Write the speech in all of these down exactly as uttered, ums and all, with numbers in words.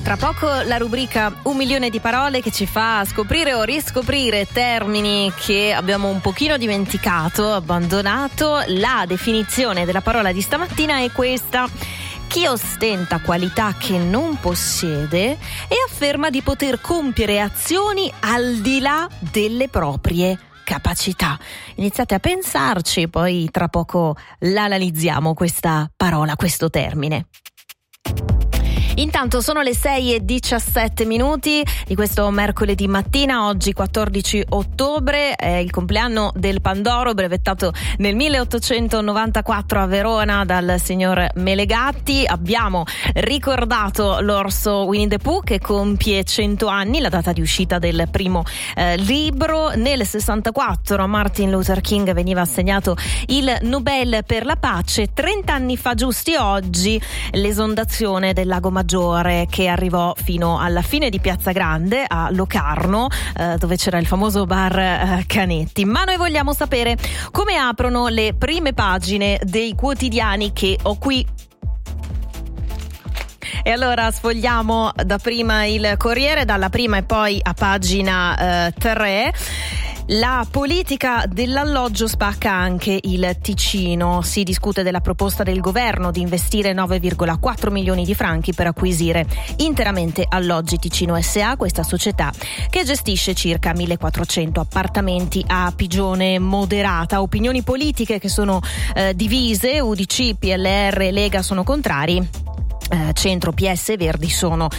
Tra poco la rubrica Un milione di parole che ci fa scoprire o riscoprire termini che abbiamo un pochino dimenticato, abbandonato. La definizione della parola di stamattina è questa: chi ostenta qualità che non possiede e afferma di poter compiere azioni al di là delle proprie capacità. Iniziate a pensarci, poi tra poco l'analizziamo questa parola, questo termine. Intanto sono le sei e diciassette minuti di questo mercoledì mattina, oggi quattordici ottobre, è il compleanno del Pandoro, brevettato nel milleottocentonovantaquattro a Verona dal signor Melegatti. Abbiamo ricordato l'orso Winnie the Pooh che compie cento anni, la data di uscita del primo eh, libro. Nel sessantaquattro a Martin Luther King veniva assegnato il Nobel per la pace. trenta anni fa giusti oggi l'esondazione del lago Maggiore che arrivò fino alla fine di Piazza Grande a Locarno, eh, dove c'era il famoso bar eh, Canetti. Ma noi vogliamo sapere come aprono le prime pagine dei quotidiani che ho qui. E allora sfogliamo da prima il Corriere, dalla prima e poi a pagina eh, tre. La politica dell'alloggio spacca anche il Ticino. Si discute della proposta del governo di investire nove virgola quattro milioni di franchi per acquisire interamente Alloggi Ticino S A, questa società che gestisce circa millequattrocento appartamenti a Pigione Moderata. Opinioni politiche che sono eh, divise, U D C, P L R e Lega sono contrari. Uh, Centro, P S e Verdi sono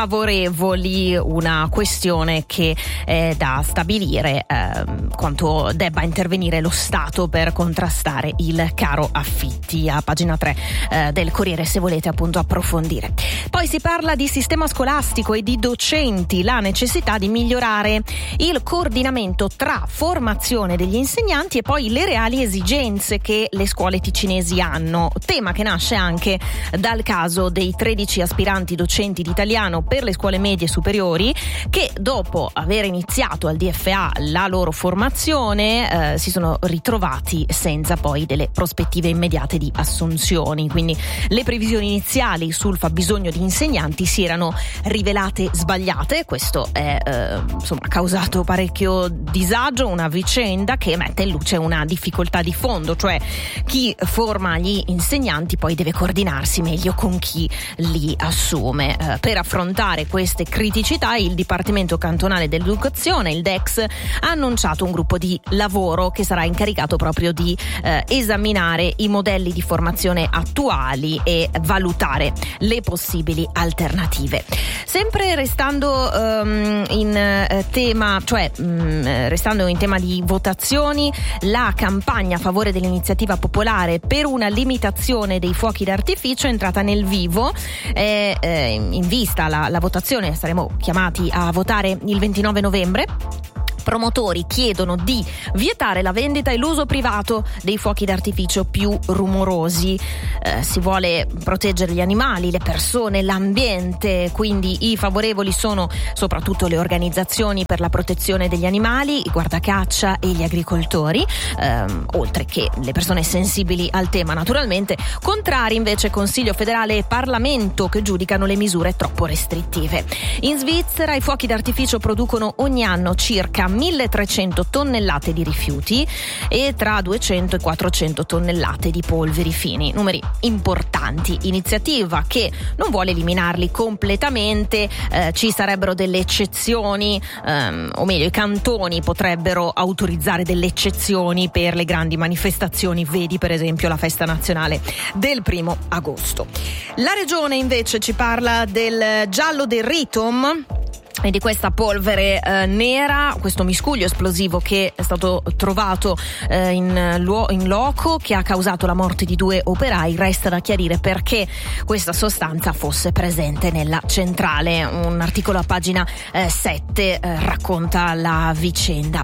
favorevoli, una questione che è da stabilire uh, quanto debba intervenire lo Stato per contrastare il caro affitti. A pagina tre uh, del Corriere, se volete appunto approfondire. Poi si parla di sistema scolastico e di docenti, la necessità di migliorare il coordinamento tra formazione degli insegnanti e poi le reali esigenze che le scuole ticinesi hanno, tema che nasce anche dal caso dei tredici aspiranti docenti di italiano per le scuole medie superiori che dopo aver iniziato al D F A la loro formazione eh, si sono ritrovati senza poi delle prospettive immediate di assunzioni. Quindi le previsioni iniziali sul fabbisogno di insegnanti si erano rivelate sbagliate. Questo è eh, insomma ha causato parecchio disagio, una vicenda che mette in luce una difficoltà di fondo, cioè chi forma gli insegnanti poi deve coordinarsi meglio con chi li assume. Eh, per affrontare queste criticità il Dipartimento Cantonale dell'Educazione, il D E X, ha annunciato un gruppo di lavoro che sarà incaricato proprio di eh, esaminare i modelli di formazione attuali e valutare le possibili alternative. Sempre restando um, in eh, tema, cioè um, restando in tema di votazioni, la campagna a favore dell'iniziativa popolare per una limitazione dei fuochi d'artificio è entrata nel vivo. Eh, eh, in vista la, la votazione, saremo chiamati a votare il ventinove novembre. Promotori chiedono di vietare la vendita e l'uso privato dei fuochi d'artificio più rumorosi. Eh, si vuole proteggere gli animali, le persone, l'ambiente, quindi i favorevoli sono soprattutto le organizzazioni per la protezione degli animali, i guardacaccia e gli agricoltori, ehm, oltre che le persone sensibili al tema naturalmente. Contrari invece Consiglio federale e Parlamento, che giudicano le misure troppo restrittive. In Svizzera i fuochi d'artificio producono ogni anno circa milletrecento tonnellate di rifiuti e tra duecento e quattrocento tonnellate di polveri fini, numeri importanti. Iniziativa che non vuole eliminarli completamente, eh, ci sarebbero delle eccezioni, ehm, o meglio i cantoni potrebbero autorizzare delle eccezioni per le grandi manifestazioni, vedi per esempio la festa nazionale del primo agosto. La regione invece ci parla del giallo del Ritom e di questa polvere eh, nera, questo miscuglio esplosivo che è stato trovato eh, in, luo- in loco, che ha causato la morte di due operai. Resta da chiarire perché questa sostanza fosse presente nella centrale. Un articolo a pagina eh, sette eh, racconta la vicenda.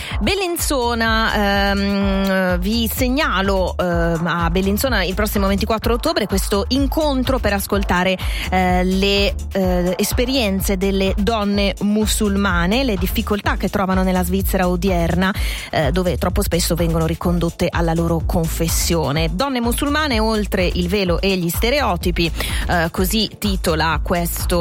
Bellinzona, ehm, vi segnalo eh, a Bellinzona il prossimo ventiquattro ottobre questo incontro per ascoltare eh, le eh, esperienze delle donne musulmane, le difficoltà che trovano nella Svizzera odierna, eh, dove troppo spesso vengono ricondotte alla loro confessione. Donne musulmane oltre il velo e gli stereotipi, eh, così titola questo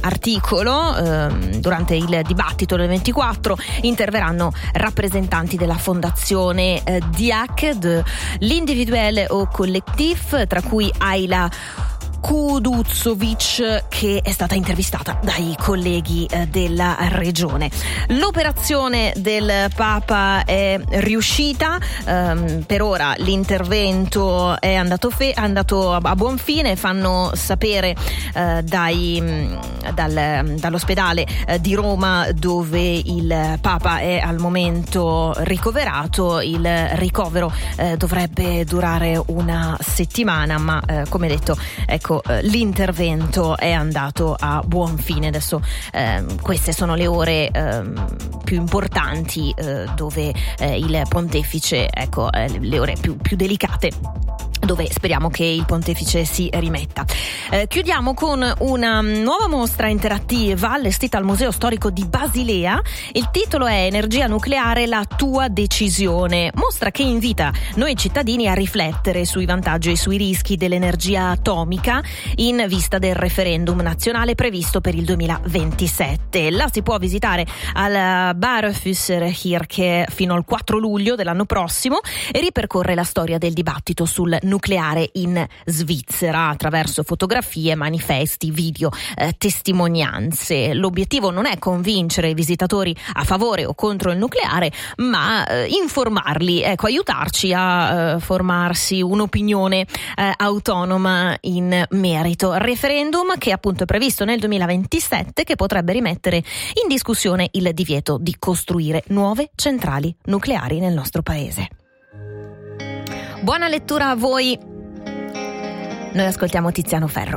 articolo, eh, durante il dibattito del ventiquattro interverranno rappresentanti della fondazione eh, D I A C, de l'Individuel au Collectif, tra cui Ayla Kuduzovic, che è stata intervistata dai colleghi eh, della regione. L'operazione del Papa è riuscita, ehm, per ora l'intervento è andato, fe- andato a, a buon fine, fanno sapere eh, dai, mh, dal, dall'ospedale eh, di Roma, dove il Papa è al momento ricoverato. Il ricovero eh, dovrebbe durare una settimana, ma eh, come detto, ecco, l'intervento è andato a buon fine. Adesso eh, queste sono le ore eh, più importanti eh, dove eh, il pontefice, ecco, eh, le ore più, più delicate, dove speriamo che il pontefice si rimetta. Eh, chiudiamo con una nuova mostra interattiva allestita al Museo Storico di Basilea. Il titolo è Energia nucleare, la tua decisione. Mostra che invita noi cittadini a riflettere sui vantaggi e sui rischi dell'energia atomica in vista del referendum nazionale previsto per il duemilaventisette. La si può visitare al Barfüsserkirche fino al quattro luglio dell'anno prossimo e ripercorre la storia del dibattito sul nucleare in Svizzera attraverso fotografie, manifesti, video, eh, testimonianze. L'obiettivo non è convincere i visitatori a favore o contro il nucleare, ma eh, informarli, ecco, aiutarci a eh, formarsi un'opinione eh, autonoma in merito. Referendum che appunto è previsto nel duemilaventisette, che potrebbe rimettere in discussione il divieto di costruire nuove centrali nucleari nel nostro paese. Buona lettura a voi. Noi ascoltiamo Tiziano Ferro.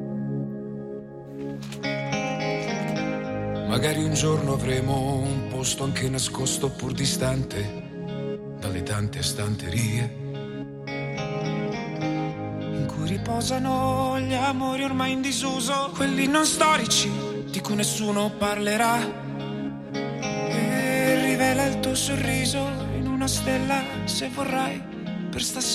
Magari un giorno avremo un posto anche nascosto pur distante dalle tante stanterie in cui riposano gli amori ormai in disuso, quelli non storici di cui nessuno parlerà, e rivela il tuo sorriso in una stella se vorrai per stasera.